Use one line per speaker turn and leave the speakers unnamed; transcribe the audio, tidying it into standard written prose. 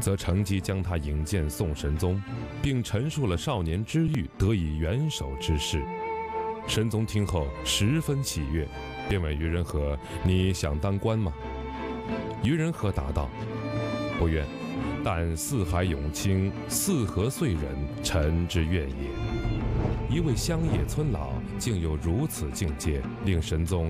则乘机将他引荐宋神宗，并陈述了少年之欲得以元首之事。神宗听后十分喜悦，便问于仁和：“你想当官吗？”于仁和答道：“不愿，但四海永清，四河燧人，臣之愿也。”一位乡野村老竟有如此境界，令神宗